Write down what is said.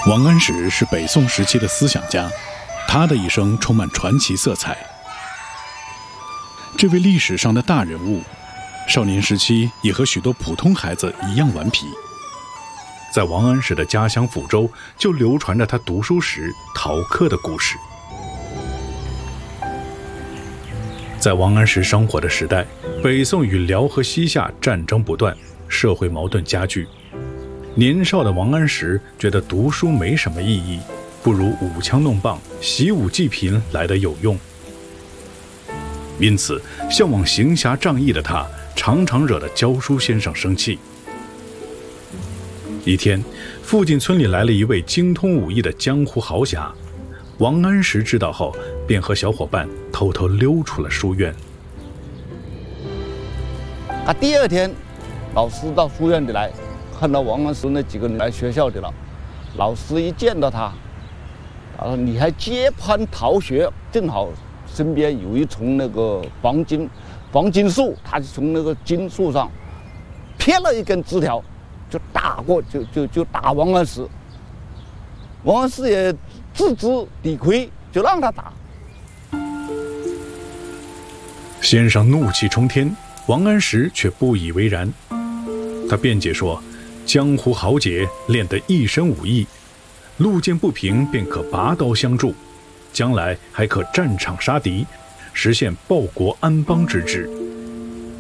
王安石是北宋时期的思想家，他的一生充满传奇色彩。这位历史上的大人物，少年时期也和许多普通孩子一样顽皮。在王安石的家乡抚州，就流传着他读书时逃课的故事。在王安石生活的时代，北宋与辽和西夏战争不断，社会矛盾加剧。年少的王安石觉得读书没什么意义，不如舞枪弄棒、习武济贫来得有用。因此，向往行侠仗义的他，常常惹得教书先生生气。一天，附近村里来了一位精通武艺的江湖豪侠，王安石知道后，便和小伙伴偷偷溜出了书院。 第二天，老师到书院里来，看到王安石那几个人来学校里了。老师一见到他说：“你还接攀逃学？”正好身边有一丛那个黄金树，他就从那个金树上撇了一根枝条，就打王安石。王安石也自知理亏，就让他打。 先生怒气冲天，王安石却不以为然。他辩解说，江湖豪杰练得一身武艺，路见不平便可拔刀相助，将来还可战场杀敌，实现报国安邦之志。